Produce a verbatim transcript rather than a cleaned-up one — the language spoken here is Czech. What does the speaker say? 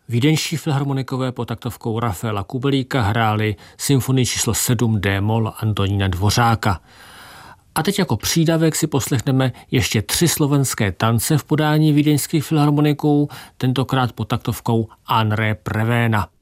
Vídeňští filharmonikové pod taktovkou Rafaela Kubelíka hráli symfonii číslo sedm D-moll Antonína Dvořáka. A teď jako přídavek si poslechneme ještě tři slovenské tance v podání vídeňských filharmoniků, tentokrát pod taktovkou André Prevéna.